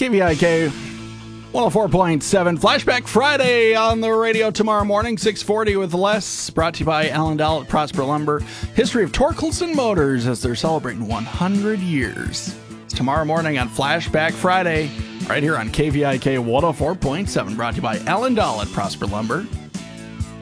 KVIK 104.7. Flashback Friday on the radio tomorrow morning, 6:40 with Les. Brought to you by Alan Dahl at Prosper Lumber. History of Torkelson Motors as they're celebrating 100 years. It's tomorrow morning on Flashback Friday, right here on KVIK 104.7. Brought to you by Alan Dahl at Prosper Lumber.